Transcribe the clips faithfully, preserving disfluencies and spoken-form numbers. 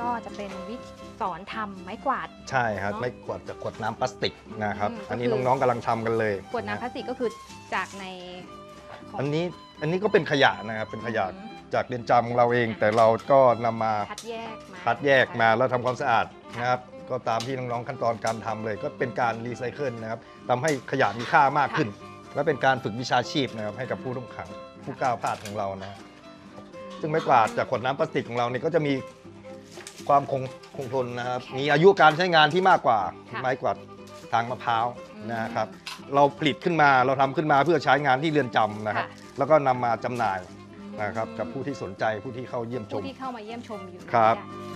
ก็จะเป็นวิธีสอนทำไม้กวาดใช่ครับเนอะไม่ขวดจากขวดน้ำพลาสติกนะครับอืมอันนี้ก็คือน้องๆกำลังทำกันเลยขวดน้ำพลาสติกก็คือจากในของอันนี้อันนี้ก็เป็นขยะนะครับเป็นขยะอืมจากเรือนจำของเราเอง แต่เราก็นำมาคัดแยกมาคัดแยกมาแล้วทำความสะอาดนะครับก็ตามที่น้องๆขั้นตอนการทำเลย ก็เป็นการรีไซเคิลนะครับทำให้ขยะมีค่ามากขึ้น และเป็นการฝึกวิชาชีพนะครับให้กับผู้ต้องขังผู้ก้าวพลาดของเรานะซึ่งไม้กวาดจากขวดน้ำพลาสติกของเราเนี่ยก็จะมีความคงคงทนนะครับมีอายุการใช้งานที่มากกว่าไม้กวาดทางมะพร้าวนะครับเราผลิตขึ้นมาเราทำขึ้นมาเพื่อใช้งานที่เรือนจำนะครับแล้วก็นำมาจำหน่ายนะครับกับผู้ที่สนใจผู้ที่เข้าเยี่ยมชผู้มที่เข้ามาเยี่ยมชมอยู่ครับ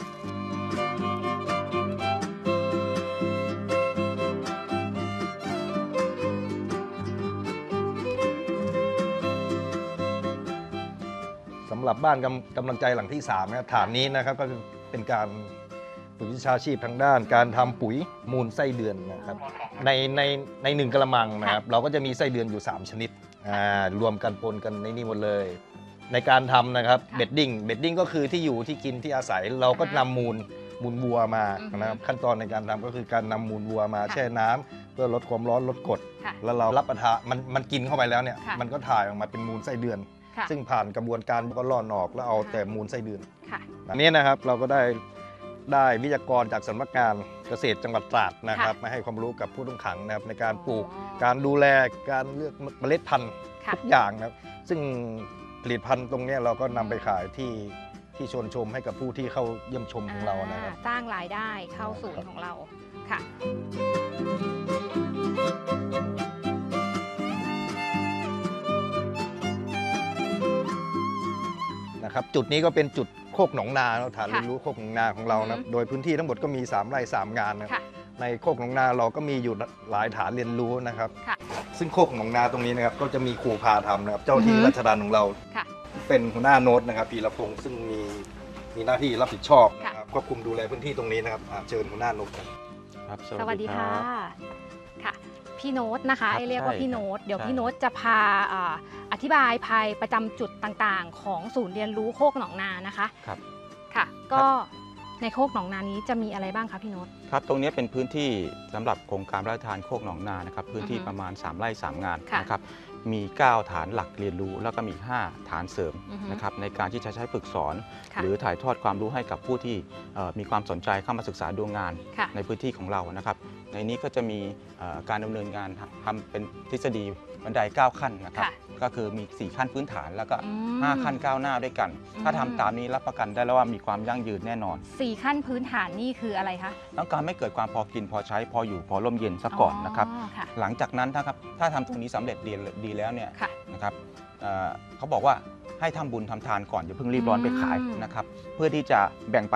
สำหรับบ้านกำกำลังใจหลังที่สามนะครับฐานนี้นะครับก็คือเป็นการฝึกวิชาชีพทางด้าน การทำปุ๋ยมูลไส้เดือนนะครับในในในหนึ่งกระมังนะครับเราก็จะมีไส้เดือนอยู่ สาม ชนิดอ่ารวมกันปนกันในนี้หมดเลย ในการทำนะครับเบดดิ้งเบดดิ้งก็คือที่อยู่ที่กินที่อาศัยเราก็นำมูลมูลวัวมานะครับขั้นตอนในการทำก็คือการนำมูลวัวมาแช่น้ำเพื่อลดความร้อนลดกรดแล้วเรารับประทานมันมันกินเข้าไปแล้วเนี่ยมันก็ถ่ายออกมาเป็นมูลไส้เดือนซึ่งผ่านกระบวนการก็ล่อนออกแล้วเอาแต่มูลไส้เดือนอันนี้นะครับเราก็ได้ได้วิทยากรจากสำนักงานเกษตรจังหวัดตราดนะครับมาให้ความรู้กับผู้ต้องขังนะครับในการปลูกการดูแลการเลือกเมล็ดพันธุ์ทุกอย่างนะครับซึ่งผลิตภัณฑ์ตรงนี้เราก็นำไปขายที่ที่ชวนชมให้กับผู้ที่เข้าเยี่ยมชมของเรานะครับสร้างรายได้เข้าศูนย์ของเราค่ะนะครับจุดนี้ก็เป็นจุดโคกหนองนาฐานเรียนรู้โคกหนองนาของเรานะโดยพื้นที่ทั้งหมดก็มีสามไร่สามงานนะในโคกหนองนาเราก็มีอยู่หลายฐานเรียนรู้นะครับซึ่งโคกหนองนาตรงนี้นะครับก็จะมีครูพาทำนะครับเจ้าที่ราชการของเราเป็นหัวหน้าโน้ตนะครับปีละพงศ์ซึ่งมีมีหน้าที่รับผิดชอบนะครับควบคุมดูแลพื้นที่ตรงนี้นะครับเชิญหัวหน้าโน้ตกันครับสวัสดีค่ะค่ะพี่โน้ตนะคะเรียกว่าพี่โน้ตเดี๋ยวพี่โน้ตจะพาอธิบายภายประจำจุดต่างๆของศูนย์เรียนรู้โคกหนองนานะคะครับค่ะก็ในโคกหนองนานี้จะมีอะไรบ้างคะพี่โน้ตครับตรงนี้เป็นพื้นที่สำหรับโครงการพระราชทานโคกหนองนานะครับพื้นที่ประมาณสามไร่สามงานนะครับมีเก้าฐานหลักเรียนรู้แล้วก็มีห้าฐานเสริมนะครับในการที่จะใช้ฝึกสอนหรือถ่ายทอดความรู้ให้กับผู้ที่มีความสนใจเข้ามาศึกษาดูงานในพื้นที่ของเรานะครับในนี้ก็จะมีการดำเนินงานทำเป็นทฤษฎีบันไดเก้าขั้นนะครับก็คือมีสี่ขั้นพื้นฐานแล้วก็ห้าขั้นก้าวหน้าด้วยกันถ้าทำตามนี้รับประกันได้แล้วว่ามีความยั่งยืนแน่นอนสี่ขั้นพื้นฐานนี่คืออะไรคะต้องการไม่เกิดความพอกินพอใช้พออยู่พอร่มเย็นซะก่อนนะครับหลังจากนั้นถ้าครับถ้าทำตรงนี้สำเร็จดีดีแล้วเนี่ยนะครับเขาบอกว่าให้ทำบุญทำทานก่อนอย่าเพิ่งรีบร้อนไปขายนะครับเพื่อที่จะแบ่งปัน